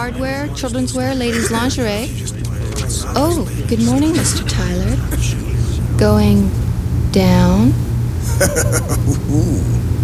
hardware, children's wear, ladies' lingerie. Oh, good morning, Mr. Tyler. Going down?